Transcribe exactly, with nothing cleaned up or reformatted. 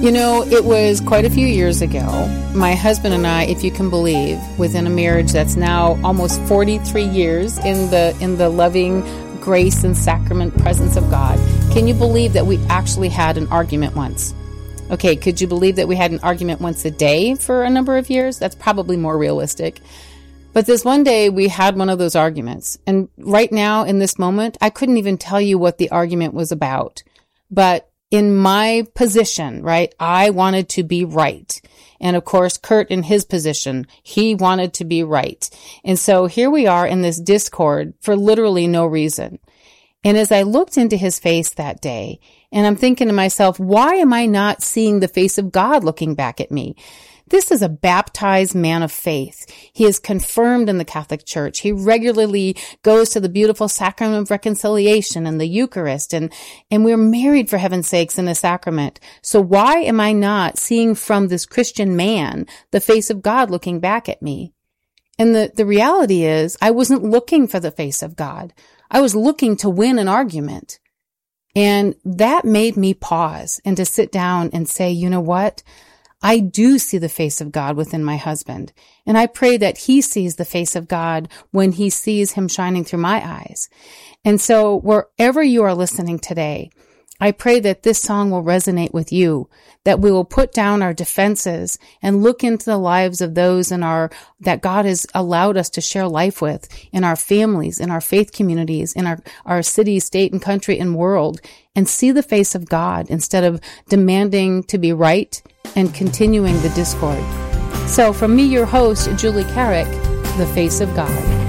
You know, it was quite a few years ago. My husband and I, if you can believe, within a marriage that's now almost forty-three years in the in the loving grace and sacrament presence of God, can you believe that we actually had an argument once? Okay, could you believe that we had an argument once a day for a number of years? That's probably more realistic. But this one day we had one of those arguments. And right now in this moment, I couldn't even tell you what the argument was about. But in my position, right, I wanted to be right. And of course, Kurt in his position, he wanted to be right. And so here we are in this discord for literally no reason. And as I looked into his face that day, and I'm thinking to myself, why am I not seeing the face of God looking back at me? This is a baptized man of faith. He is confirmed in the Catholic Church. He regularly goes to the beautiful sacrament of reconciliation and the Eucharist, and, and we're married, for heaven's sakes, in the sacrament. So why am I not seeing from this Christian man the face of God looking back at me? And the, the reality is, I wasn't looking for the face of God. I was looking to win an argument. And that made me pause and to sit down and say, you know what? I do see the face of God within my husband, and I pray that he sees the face of God when he sees him shining through my eyes. And so wherever you are listening today, I pray that this song will resonate with you, that we will put down our defenses and look into the lives of those in our, that God has allowed us to share life with, in our families, in our faith communities, in our, our city, state, and country and world, and see the face of God instead of demanding to be right and continuing the discord. So from me, your host, Julie Carrick, the face of God.